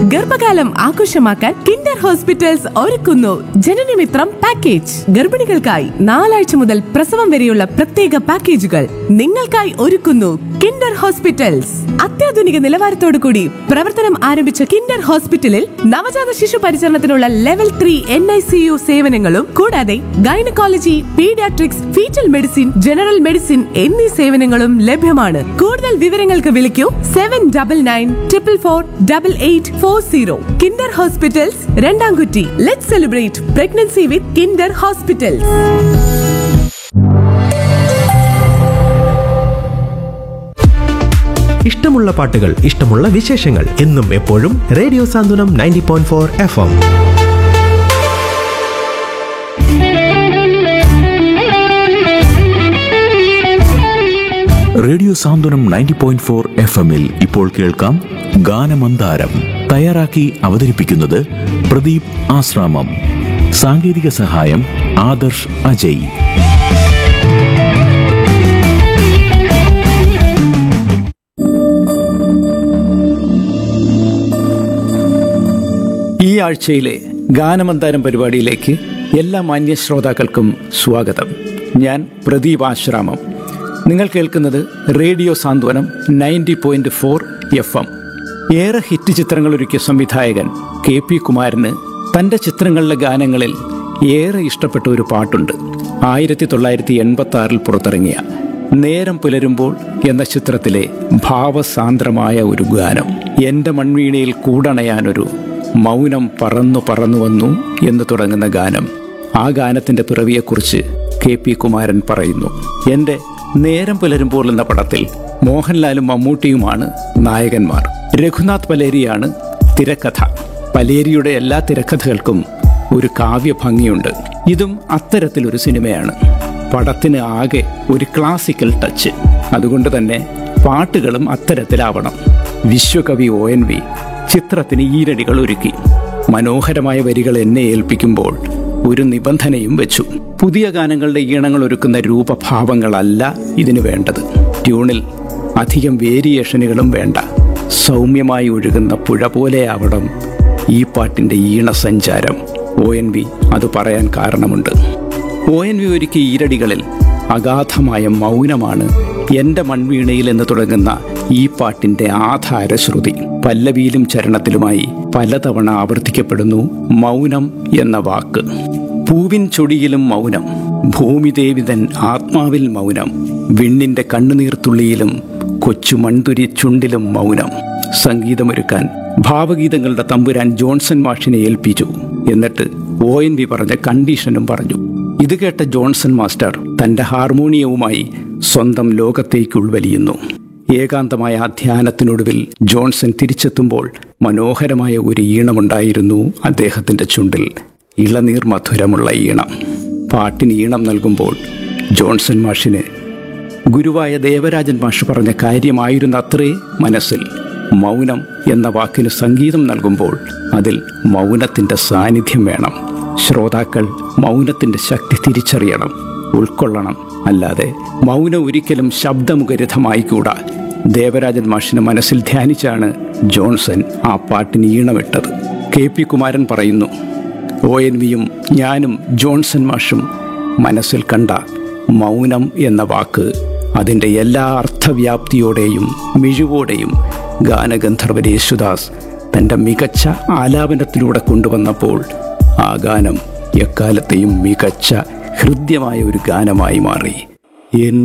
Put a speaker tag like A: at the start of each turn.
A: ഗർഭകാലം ആഘോഷമാക്കാൻ Kinder hospitals ഒരുക്കുന്നു ജനനമിത്രം പാക്കേജ്. ഗർഭിണികൾക്കായി 4 ആഴ്ച മുതൽ പ്രസവം വരെയുള്ള പ്രത്യേക പാക്കേജുകൾ നിങ്ങൾക്കായി ഒരുക്കുന്നു കിൻഡർ ഹോസ്പിറ്റൽസ്. അത്യാധുനിക നിലവാരത്തോടു കൂടി പ്രവർത്തനം ആരംഭിച്ച കിൻഡർ ഹോസ്പിറ്റലിൽ നവജാത ശിശു പരിചരണത്തിനുള്ള ലെവൽ 3 NICU സേവനങ്ങളും കൂടാതെ gynaecology, paediatrics, fetal medicine, general medicine എന്നീ സേവനങ്ങളും ലഭ്യമാണ്. കൂടുതൽ വിവരങ്ങൾക്ക് വിളിക്കൂ 7944448840. Kinder hospitals, രണ്ടാംകുറ്റി. Let's celebrate pregnancy with Kinder hospitals.
B: ഇഷ്ടമുള്ള പാട്ടുകൾ, ഇഷ്ടമുള്ള വിശേഷങ്ങൾ എന്നും എപ്പോഴും റേഡിയോ സാന്ത്വനം 90.4 FM.
C: റേഡിയോ സാന്ത്വനം 90.4 FM-ൽ ഇപ്പോൾ കേൾക്കാം ഗാനമന്ദാരം. തയ്യാറാക്കി അവതരിപ്പിക്കുന്നത് പ്രദീപ് ആശ്രാമം. സാങ്കേതിക സഹായം ആദർശ് അജയ്.
D: ഈ ആഴ്ചയിലെ ഗാനമന്ദാരം പരിപാടിയിലേക്ക് എല്ലാ മാന്യ ശ്രോതാക്കൾക്കും സ്വാഗതം. ഞാൻ പ്രദീപ് ആശ്രാമം. നിങ്ങൾ കേൾക്കുന്നത് റേഡിയോ സാന്ത്വനം 90.4 FM. ഏറെ ഹിറ്റ് ചിത്രങ്ങൾ ഒരുക്കിയ സംവിധായകൻ KP കുമാരന് തൻ്റെ ചിത്രങ്ങളിലെ ഗാനങ്ങളിൽ ഏറെ ഇഷ്ടപ്പെട്ട ഒരു പാട്ടുണ്ട്. 1986 പുറത്തിറങ്ങിയ നേരം പുലരുമ്പോൾ എന്ന ചിത്രത്തിലെ ഭാവസാന്ദ്രമായ ഒരു ഗാനം. എൻ്റെ മൺവീണയിൽ കൂടണയാനൊരു മൗനം പറന്നു പറന്നു വന്നു എന്ന് തുടങ്ങുന്ന ഗാനം. ആ ഗാനത്തിൻ്റെ പിറവിയെക്കുറിച്ച് KP കുമാരൻ പറയുന്നു. എൻ്റെ നേരം പുലരുമ്പോൾ എന്ന പടത്തിൽ മോഹൻലാലും മമ്മൂട്ടിയുമാണ് നായകന്മാർ. രഘുനാഥ് പലേരിയാണ് തിരക്കഥ. പലേരിയുടെ എല്ലാ തിരക്കഥകൾക്കും ഒരു കാവ്യഭംഗിയുണ്ട്. ഇതും അത്തരത്തിലൊരു സിനിമയാണ്. പടത്തിന് ആകെ ഒരു ക്ലാസിക്കൽ ടച്ച്. അതുകൊണ്ട് തന്നെ പാട്ടുകളും അത്തരത്തിലാവണം. വിശ്വകവി ONV ചിത്രത്തിന് ഈരടികൾ ഒരുക്കി. മനോഹരമായ വരികൾ എന്നെ ഏൽപ്പിക്കുമ്പോൾ ഒരു നിബന്ധനയും വെച്ചു. പുതിയ ഗാനങ്ങളുടെ ഈണങ്ങൾ ഒരുക്കുന്ന രൂപഭാവങ്ങളല്ല ഇതിന് വേണ്ടത്. ട്യൂണിൽ അധികം വേരിയേഷനുകളും വേണ്ട. സൗമ്യമായി ഒഴുകുന്ന പുഴ പോലെയാവണം ഈ പാട്ടിൻ്റെ ഈണസഞ്ചാരം. ONV അത് പറയാൻ കാരണമുണ്ട്. ONV ഒരുക്കിയ ഈരടികളിൽ അഗാധമായ മൗനമാണ് എൻ്റെ മൺവീണയിൽ എന്ന് തുടങ്ങുന്ന ഈ പാട്ടിൻ്റെ ആധാരശ്രുതി. പല്ലവിയിലും ചരണത്തിലുമായി പലതവണ ആവർത്തിക്കപ്പെടുന്നു മൗനം എന്ന വാക്ക്. പൂവിൻ ചൊടിയിലും മൗനം, ഭൂമിദേവിതൻ ആത്മാവിൽ മൗനം, വിണ്ണിൻ്റെ കണ്ണുനീർത്തുള്ളിയിലും കൊച്ചു മൺതുരി ചുണ്ടിലും മൗനം. സംഗീതമൊരുക്കാൻ ഭാവഗീതങ്ങളുടെ തമ്പുരാൻ ജോൺസൺ മാഷിനെ ഏൽപ്പിച്ചു. എന്നിട്ട് ONV പറഞ്ഞ കണ്ടീഷനും പറഞ്ഞു. ഇത് കേട്ട ജോൺസൺ മാസ്റ്റർ തൻ്റെ ഹാർമോണിയവുമായി സ്വന്തം ലോകത്തേക്ക് ഉൾവലിയുന്നു. ഏകാന്തമായ ധ്യാനത്തിനൊടുവിൽ ജോൺസൺ തിരിച്ചെത്തുമ്പോൾ മനോഹരമായ ഒരു ഈണമുണ്ടായിരുന്നു അദ്ദേഹത്തിൻ്റെ ചുണ്ടിൽ. ഇളനീർ മധുരമുള്ള ഈണം. പാട്ടിന് ഈണം നൽകുമ്പോൾ ജോൺസൺ മാഷിന് ഗുരുവായ ദേവരാജൻ മാഷ് പറഞ്ഞ കാര്യമായിരുന്ന അത്രേ മനസ്സിൽ. മൗനം എന്ന വാക്കിന് സംഗീതം നൽകുമ്പോൾ അതിൽ മൗനത്തിൻ്റെ സാന്നിധ്യം വേണം. ശ്രോതാക്കൾ മൗനത്തിൻ്റെ ശക്തി തിരിച്ചറിയണം, ഉൾക്കൊള്ളണം. അല്ലാതെ മൗനം ഒരിക്കലും ശബ്ദമുഖരിതമായിക്കൂടാ. ദേവരാജൻ മാഷിനെ മനസ്സിൽ ധ്യാനിച്ചാണ് ജോൺസൺ ആ പാട്ടിന് ഈണമിട്ടത്. KP കുമാരൻ പറയുന്നു, ONVയും ഞാനും ജോൺസൺ മാഷും മനസ്സിൽ കണ്ട മൗനം എന്ന വാക്ക് അതിൻ്റെ എല്ലാ അർത്ഥവ്യാപ്തിയോടെയും മിഴിവോടെയും ഗാനഗന്ധർവൻ യേശുദാസ് തൻ്റെ മികച്ച ആലാപനത്തിലൂടെ കൊണ്ടുവന്നപ്പോൾ ആ ഗാനം എക്കാലത്തെയും മികച്ച ഹൃദ്യമായ ഒരു ഗാനമായി മാറി.